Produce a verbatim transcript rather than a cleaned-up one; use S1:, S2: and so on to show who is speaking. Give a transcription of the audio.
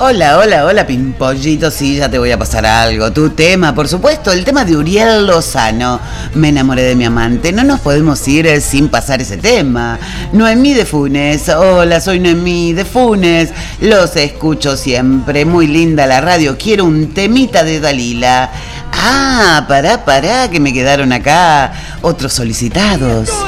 S1: Hola, hola, hola, Pimpollito, sí, ya te voy a pasar algo. Tu tema, por supuesto, el tema de Uriel Lozano. Me enamoré de mi amante. No nos podemos ir sin pasar ese tema. Noemí de Funes. Hola, soy Noemí de Funes. Los escucho siempre. Muy linda la radio. Quiero un temita de Dalila. Ah, pará, pará, que me quedaron acá otros solicitados.